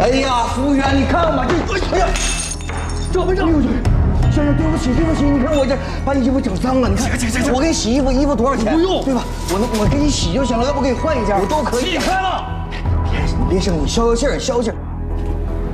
哎呀，服务员，你看吧，哎呀，这不是。先生，对不起，对不起，你看我这把你衣服整脏了，你看，我给你洗衣服，衣服多少钱？ 不用， 对吧？我给你洗就行了，要不给你换一件，我都可以。 离开了。 你别生气，消消气儿，消消气儿。